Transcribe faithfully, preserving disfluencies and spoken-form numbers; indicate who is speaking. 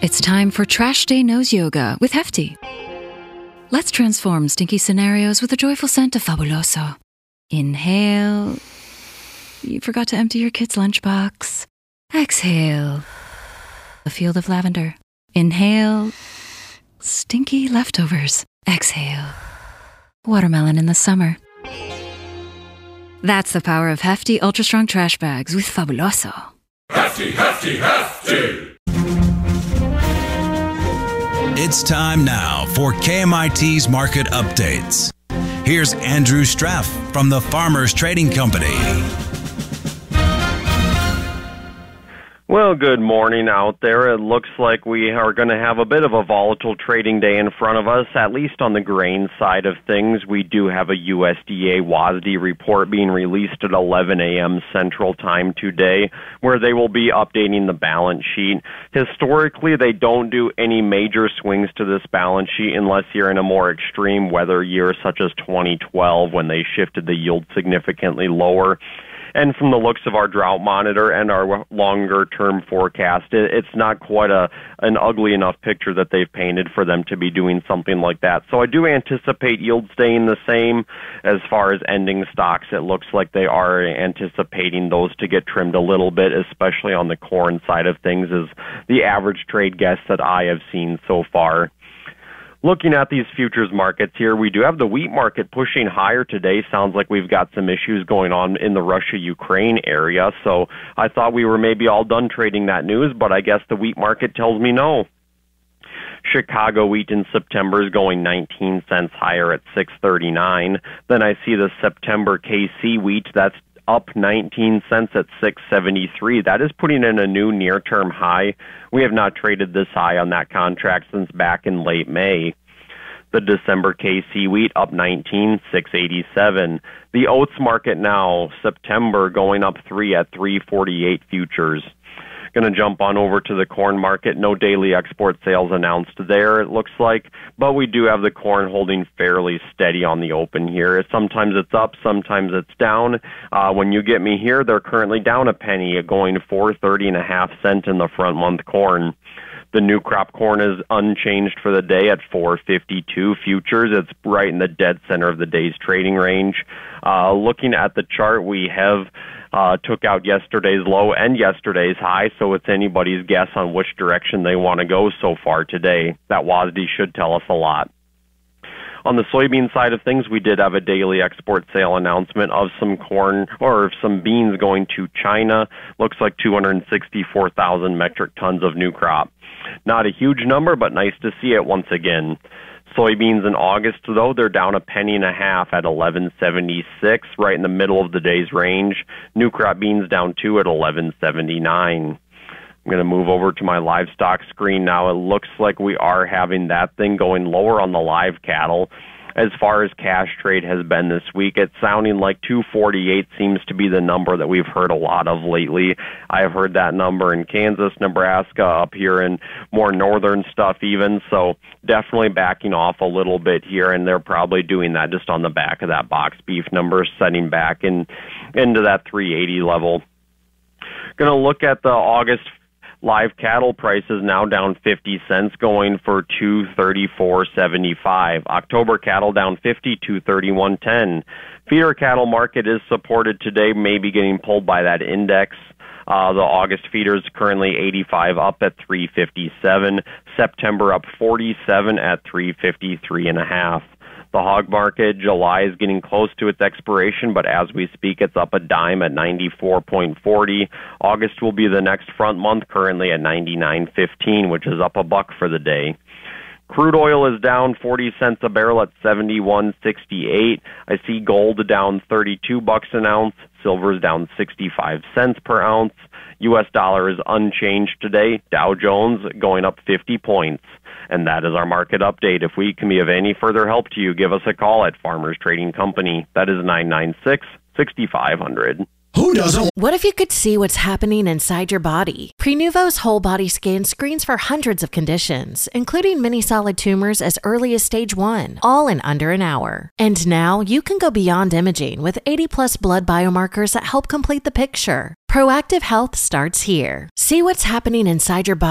Speaker 1: It's time for Trash Day Nose Yoga with Hefty. Let's transform stinky scenarios with the joyful scent of Fabuloso. Inhale. You forgot to empty your kid's lunchbox. Exhale. A field of lavender. Inhale. Stinky leftovers. Exhale. Watermelon in the summer. That's the power of Hefty Ultra Strong Trash Bags with Fabuloso.
Speaker 2: Hefty, Hefty, Hefty!
Speaker 3: It's time now for K M I T's Market Updates. Here's Andrew Straff from the Farmers Trading Company.
Speaker 4: Well, good morning out there. It looks like we are going to have a bit of a volatile trading day in front of us, at least on the grain side of things. We do have a U S D A W A S D report being released at eleven a.m. Central Time today, where they will be updating the balance sheet. Historically, they don't do any major swings to this balance sheet unless you're in a more extreme weather year, such as twenty twelve, when they shifted the yield significantly lower. And from the looks of our drought monitor and our longer-term forecast, it's not quite a an ugly enough picture that they've painted for them to be doing something like that. So I do anticipate yield staying the same. As far as ending stocks, it looks like they are anticipating those to get trimmed a little bit, especially on the corn side of things, is the average trade guess that I have seen so far. Looking at these futures markets here, we do have the wheat market pushing higher today. Sounds like we've got some issues going on in the Russia-Ukraine area. So I thought we were maybe all done trading that news, but I guess the wheat market tells me no. Chicago wheat in September is going nineteen cents higher at six thirty-nine. Then I see the September K C wheat, that's up nineteen cents at six seventy-three. That is putting in a new near-term high. We have not traded this high on that contract since back in late May. The December K C wheat up nineteen, six eighty-seven. The oats market now, September going up three at three forty-eight futures. Going to jump on over to the corn market. No daily export sales announced there, it looks like, but we do have the corn holding fairly steady on the open here. Sometimes it's up, sometimes it's down. Uh, when you get me here, they're currently down a penny, going four thirty and a half cent in the front month corn. The new crop corn is unchanged for the day at four fifty-two futures. It's right in the dead center of the day's trading range. Uh, looking at the chart, we have uh, took out yesterday's low and yesterday's high, so it's anybody's guess on which direction they want to go so far today. That W A S D should tell us a lot. On the soybean side of things, we did have a daily export sale announcement of some corn or some beans going to China. Looks like two hundred sixty-four thousand metric tons of new crop. Not a huge number, but nice to see it once again. Soybeans in August, though, they're down a penny and a half at eleven seventy-six, right in the middle of the day's range. New crop beans down two at eleven seventy-nine. I'm going to move over to my livestock screen now. It looks like we are having that thing going lower on the live cattle. As far as cash trade has been this week, it's sounding like two forty-eight seems to be the number that we've heard a lot of lately. I have heard that number in Kansas, Nebraska, up here in more northern stuff even, so definitely backing off a little bit here, and they're probably doing that just on the back of that box beef number, setting back in into that three eighty level. Going to look at the August live cattle prices now down fifty cents, going for two thirty-four seventy-five. October cattle down fifty, two thirty-one ten. Feeder cattle market is supported today, maybe getting pulled by that index. Uh, the August feeders currently eighty-five up at three fifty-seven. September up forty-seven at three fifty-three and a half. The hog market, July is getting close to its expiration, but as we speak, it's up a dime at ninety-four forty. August will be the next front month, currently at ninety-nine fifteen, which is up a buck for the day. Crude oil is down forty cents a barrel at seventy-one sixty-eight. I see gold down thirty-two bucks an ounce. Silver is down sixty-five cents per ounce. U S dollar is unchanged today. Dow Jones going up fifty points. And that is our market update. If we can be of any further help to you, give us a call at Farmers Trading Company. That is nine nine six, six five zero zero.
Speaker 5: Who doesn't?
Speaker 6: What if you could see what's happening inside your body? Prenuvo's whole body scan screens for hundreds of conditions, including many solid tumors as early as stage one, all in under an hour. And now you can go beyond imaging with eighty plus blood biomarkers that help complete the picture. Proactive health starts here. See what's happening inside your body